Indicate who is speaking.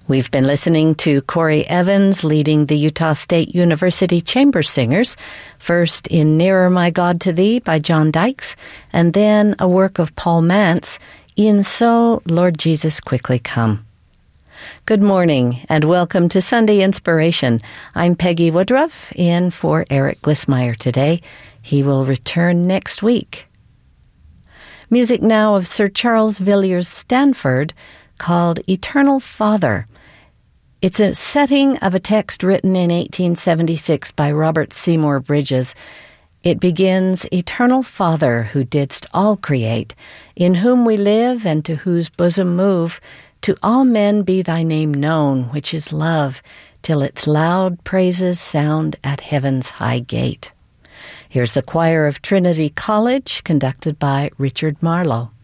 Speaker 1: We've been listening to Corey Evans leading the Utah State University Chamber Singers, first in Nearer My God to Thee by John Dykes, and then a work of Paul Mance in So, Lord Jesus, Quickly Come. Good morning and welcome to Sunday Inspiration. I'm Peggy Woodruff in for Eric Glissmeyer today. He will return next week. Music now of Sir Charles Villiers Stanford called Eternal Father. It's a setting of a text written in 1876 by Robert Seymour Bridges. It begins, Eternal Father, who didst all create, in whom we live and to whose bosom move, to all men be thy name known, which is love, till its loud praises sound at heaven's high gate. Here's the choir of Trinity College, conducted by Richard Marlowe.